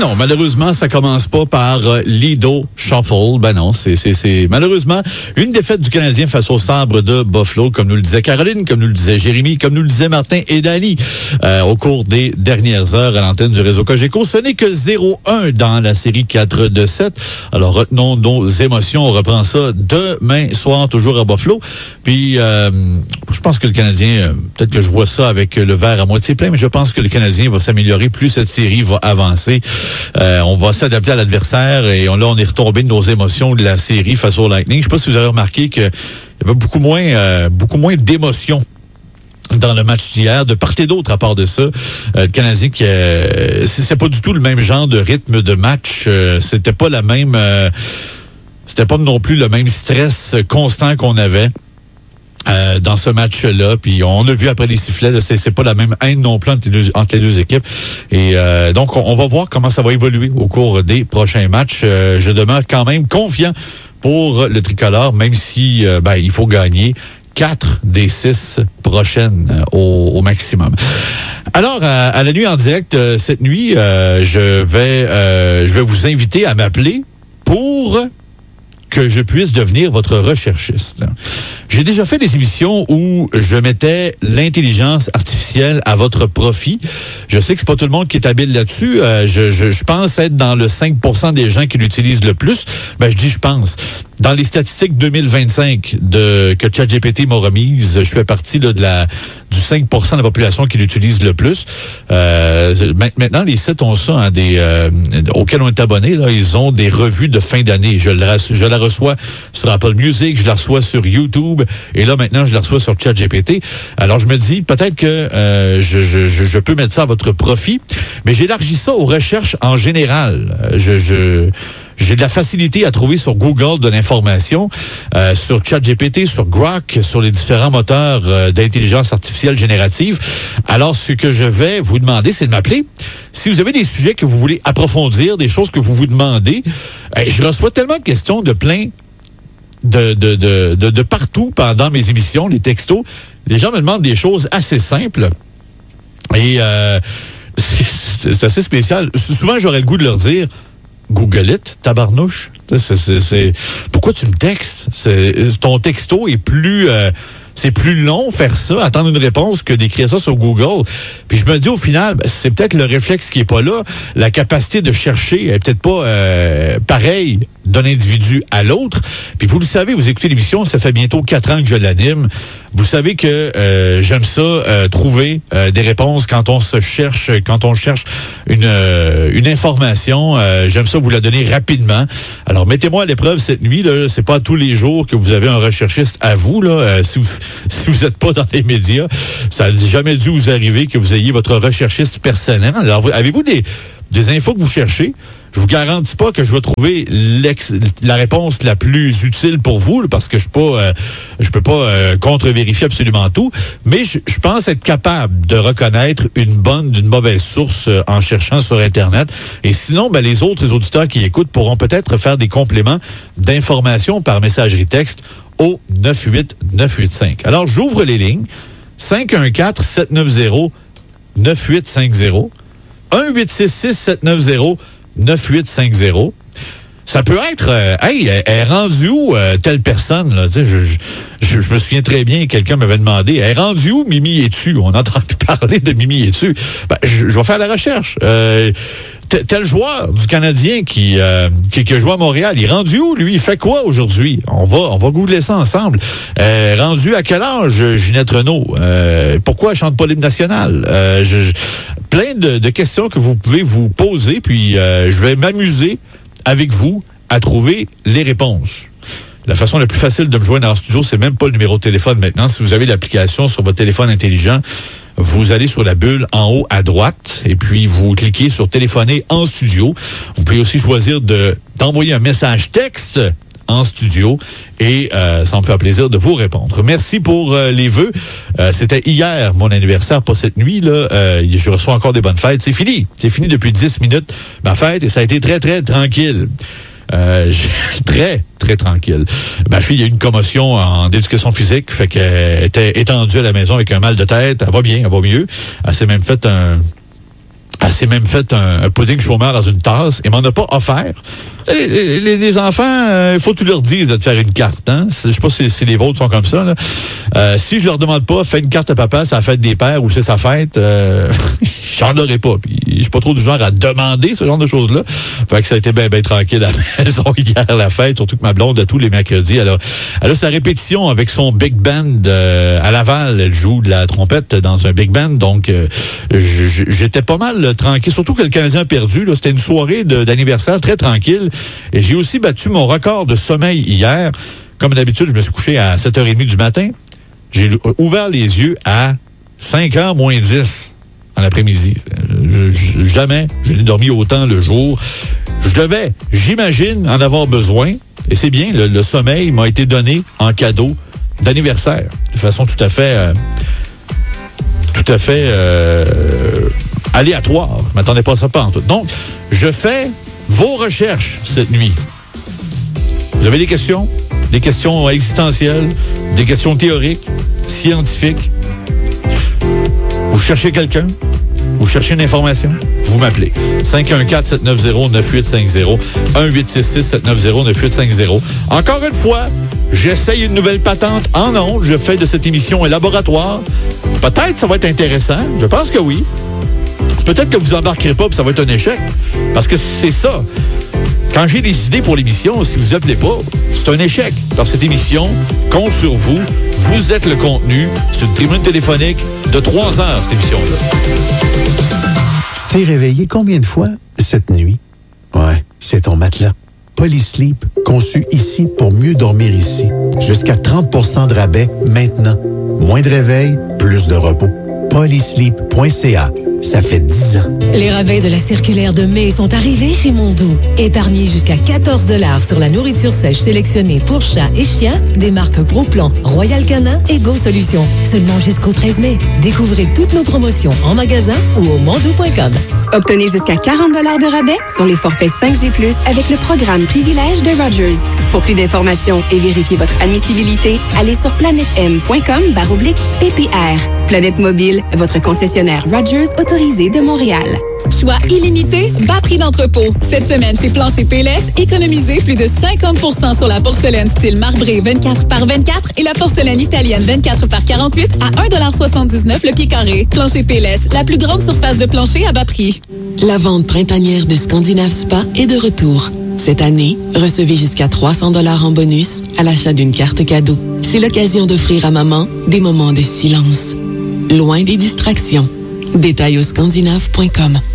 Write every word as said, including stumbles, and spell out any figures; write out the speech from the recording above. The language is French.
non, malheureusement, ça commence pas par euh, Lido Shuffle. Ben non, c'est, c'est, c'est malheureusement une défaite du Canadien face au Sabre de Buffalo, comme nous le disait Caroline, comme nous le disait Jérémy, comme nous le disait Martin et Dany euh, au cours des dernières heures à l'antenne du réseau Cogeco. Ce n'est que zéro un dans la série quatre de sept. Alors, retenons nos émotions. On reprend ça demain soir, toujours à Buffalo. Puis, euh, je pense que le Canadien, euh, peut-être que je vois ça avec le verre à moitié plein, mais je pense que le Canadien va s'améliorer plus cette série va avancer. Euh, on va s'adapter à l'adversaire et on, là, on est retombé de nos émotions de la série face au Lightning. Je sais pas si vous avez remarqué qu'il y avait beaucoup moins, euh, beaucoup moins d'émotions dans le match d'hier, de part et d'autre à part de ça. Euh, le Canadien, qui, euh, c'est, c'est pas du tout le même genre de rythme de match. Euh, c'était pas la même... Euh, c'était pas non plus le même stress constant qu'on avait. Euh, dans ce match-là, puis on a vu après les sifflets, là, c'est, c'est pas la même haine non plus entre les deux, entre les deux équipes. Et euh, donc, on, on va voir comment ça va évoluer au cours des prochains matchs. Euh, je demeure quand même confiant pour le tricolore, même si euh, ben, il faut gagner quatre des six prochaines euh, au, au maximum. Alors, à, à la nuit en direct, euh, cette nuit, euh, je vais euh, je vais vous inviter à m'appeler pour que je puisse devenir votre recherchiste. J'ai déjà fait des émissions où je mettais l'intelligence artificielle à votre profit. Je sais que c'est pas tout le monde qui est habile là-dessus. Euh, je, je, je pense être dans le cinq pour cent des gens qui l'utilisent le plus. Ben, je dis je pense. Dans les statistiques deux mille vingt-cinq de que ChatGPT m'a remise, je fais partie là, de la du cinq pour cent de la population qui l'utilise le plus. Euh, maintenant, les sites ont ça, hein, des euh, auxquels on est abonné. Là, ils ont des revues de fin d'année. Je, la, je la reçois sur Apple Music, je la reçois sur YouTube, et là maintenant, je la reçois sur ChatGPT. Alors, je me dis peut-être que euh, je, je, je peux mettre ça à votre profit, mais j'élargis ça aux recherches en général. Je, je J'ai de la facilité à trouver sur Google de l'information, euh, sur ChatGPT, sur Grok, sur les différents moteurs euh, d'intelligence artificielle générative. Alors, ce que je vais vous demander, c'est de m'appeler. Si vous avez des sujets que vous voulez approfondir, des choses que vous vous demandez, euh, je reçois tellement de questions de plein de, de, de, de, de partout pendant mes émissions, les textos. Les gens me demandent des choses assez simples. Et euh, c'est, c'est, c'est assez spécial. Souvent, j'aurais le goût de leur dire... Google it, tabarnouche. C'est, c'est, c'est... Pourquoi tu me textes? C'est... Ton texto est plus... Euh... C'est plus long faire ça, attendre une réponse, que d'écrire ça sur Google. Puis je me dis au final, ben, c'est peut-être le réflexe qui est pas là. La capacité de chercher est peut-être pas euh, pareille d'un individu à l'autre. Puis vous le savez, vous écoutez l'émission, ça fait bientôt quatre ans que je l'anime. Vous savez que euh, j'aime ça, euh, trouver euh, des réponses quand on se cherche, quand on cherche une euh, une information. Euh, j'aime ça vous la donner rapidement. Alors mettez-moi à l'épreuve cette nuit. Là, c'est pas tous les jours que vous avez un recherchiste à vous. Là, euh, si vous si vous n'êtes pas dans les médias, ça n'a jamais dû vous arriver que vous ayez votre recherchiste personnel. Alors avez-vous des des infos que vous cherchez? Je vous garantis pas que je vais trouver l'ex, la réponse la plus utile pour vous, là, parce que je peux pas, euh, je peux pas euh, contre-vérifier absolument tout, mais je, je pense être capable de reconnaître une bonne d'une mauvaise source euh, en cherchant sur Internet. Et sinon, ben, les autres auditeurs qui écoutent pourront peut-être faire des compléments d'informations par messagerie texte au neuf huit neuf huit cinq. Alors, j'ouvre les lignes. cinq un quatre sept neuf zéro neuf huit cinq zéro un huit six six sept neuf zéro neuf huit cinq zéro. Ça peut être, euh, hey, elle est rendue où euh, telle personne, là, tu sais, je, je, je, je me souviens très bien, quelqu'un m'avait demandé, elle est rendue où Mimi Etu? On a entendu parler de Mimi Etu. Ben, je, je vais faire la recherche. Euh, t- tel joueur du Canadien qui, euh, qui, qui a joué à Montréal, il est rendu où, lui? Il fait quoi aujourd'hui? On va, on va googler ça ensemble. Euh, rendu à quel âge, Ginette Renault? Euh, pourquoi elle chante pas l'hymne national? Euh, je, je, plein de, de questions que vous pouvez vous poser, puis euh, je vais m'amuser avec vous à trouver les réponses. La façon la plus facile de me joindre en studio, c'est même pas le numéro de téléphone maintenant. Si vous avez l'application sur votre téléphone intelligent, vous allez sur la bulle en haut à droite et puis vous cliquez sur téléphoner en studio. Vous pouvez aussi choisir de d'envoyer un message texte en studio et euh, ça me fait plaisir de vous répondre. Merci pour euh, les vœux. Euh, c'était hier mon anniversaire, pas cette nuit là. Euh, je reçois encore des bonnes fêtes. C'est fini, c'est fini depuis dix minutes ma fête et ça a été très très tranquille. Euh, très, très tranquille. Ma fille a eu une commotion en éducation physique, fait qu'elle était étendue à la maison avec un mal de tête. Elle va bien, elle va mieux. Elle s'est même fait un... Elle s'est même fait un, un pudding chômeur dans une tasse et m'en a pas offert. Les, les, les enfants, il euh, faut que tu leur dises de te faire une carte. Hein? Je sais pas si, si les vôtres sont comme ça. Là. Euh, si je leur demande pas, fais une carte à papa, c'est la fête des pères ou c'est sa fête, euh, j'en aurais pas. Puis je suis pas trop du genre à demander ce genre de choses-là. Fait que ça a été bien, bien tranquille à la maison hier, la fête. Surtout que ma blonde, à tous les mercredis, elle a, elle a sa répétition avec son big band euh, à Laval. Elle joue de la trompette dans un big band. Donc, euh, j'étais pas mal tranquille. Surtout que le Canadien a perdu. Là. C'était une soirée de, d'anniversaire très tranquille. Et j'ai aussi battu mon record de sommeil hier. Comme d'habitude, je me suis couché à sept heures trente du matin. J'ai ouvert les yeux à cinq heures moins dix en après-midi. Je, je, jamais je n'ai dormi autant le jour. Je devais, j'imagine, en avoir besoin. Et c'est bien, le, le sommeil m'a été donné en cadeau d'anniversaire. De façon tout à fait... Euh, tout à fait euh, aléatoire. Je m'attendais pas à ça pas en tout. Donc, je fais vos recherches cette nuit. Vous avez des questions? Des questions existentielles, des questions théoriques, scientifiques. Vous cherchez quelqu'un? Vous cherchez une information? Vous m'appelez. cinq un quatre, sept neuf zéro, neuf huit cinq zéro, un huit six six, sept neuf zéro, neuf huit cinq zéro. Encore une fois, j'essaye une nouvelle patente en ondes. Je fais de cette émission un laboratoire. Peut-être ça va être intéressant. Je pense que oui. Peut-être que vous embarquerez pas et ça va être un échec. Parce que c'est ça. Quand j'ai des idées pour l'émission, si vous appelez pas, c'est un échec. Parce que cette émission compte sur vous. Vous êtes le contenu. C'est une tribune téléphonique de trois heures, cette émission-là. Tu t'es réveillé combien de fois cette nuit? Ouais, c'est ton matelas. Polysleep, conçu ici pour mieux dormir ici. Jusqu'à trente pour cent de rabais maintenant. Moins de réveil, plus de repos. polysleep point c a. Ça fait dix ans. Les rabais de la circulaire de mai sont arrivés chez Mondou. Épargnez jusqu'à quatorze dollars sur la nourriture sèche sélectionnée pour chats et chiens des marques ProPlan, Royal Canin et Go Solutions. Seulement jusqu'au treize mai. Découvrez toutes nos promotions en magasin ou au mondou point com. Obtenez jusqu'à quarante dollars de rabais sur les forfaits cinq G plus, avec le programme Privilège de Rogers. Pour plus d'informations et vérifier votre admissibilité, allez sur planète m point com barre oblique P P R. Planète Mobile, votre concessionnaire Rogers autorisé de Montréal. Choix illimité, bas prix d'entrepôt. Cette semaine, chez Plancher Payless, économisez plus de cinquante pour cent sur la porcelaine style marbré vingt-quatre par vingt-quatre et la porcelaine italienne vingt-quatre par quarante-huit à un dollar soixante-dix-neuf le pied carré. Plancher Payless, la plus grande surface de plancher à bas prix. La vente printanière de Scandinave Spa est de retour. Cette année, recevez jusqu'à trois cents dollars en bonus à l'achat d'une carte cadeau. C'est l'occasion d'offrir à maman des moments de silence. Loin des distractions. Détails au scandinave point com.